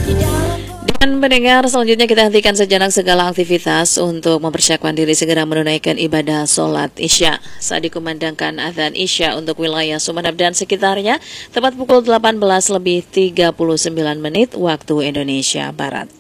Dan pendengar, selanjutnya kita hentikan sejenak segala aktivitas untuk mempersiapkan diri segera menunaikan ibadah sholat Isya. Saat dikumandangkan azan Isya untuk wilayah Sumeneb dan sekitarnya, tepat pukul 18:39 waktu Indonesia Barat.